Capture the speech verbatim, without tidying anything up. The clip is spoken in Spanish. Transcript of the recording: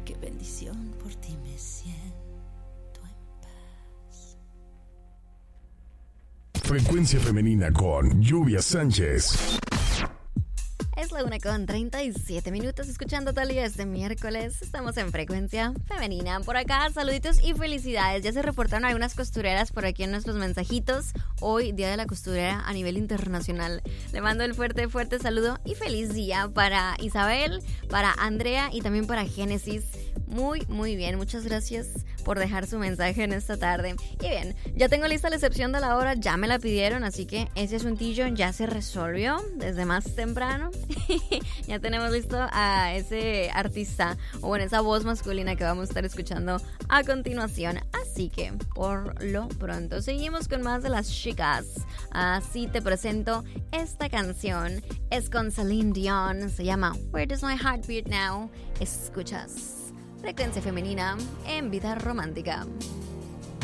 qué bendición, por ti me siento en paz. Frecuencia Femenina con Lluvia Sánchez. Es la una con treinta y siete minutos, escuchando Talía este miércoles. Estamos en Frecuencia Femenina. Por acá, saluditos y felicidades. Ya se reportaron algunas costureras por aquí en nuestros mensajitos. Hoy, Día de la Costurera a nivel internacional. Le mando el fuerte, fuerte saludo y feliz día para Isabel, para Andrea y también para Génesis. Muy, muy bien. Muchas gracias por dejar su mensaje en esta tarde. Y bien, ya tengo lista la excepción de la hora. Ya me la pidieron, así que ese asuntillo ya se resolvió desde más temprano. Ya tenemos listo a ese artista, o bueno, esa voz masculina que vamos a estar escuchando a continuación. Así que, por lo pronto, seguimos con más de las chicas. Así te presento esta canción. Es con Celine Dion. Se llama Where Does My Heart Beat Now. Escuchas Frecuencia Femenina en Vida Romántica.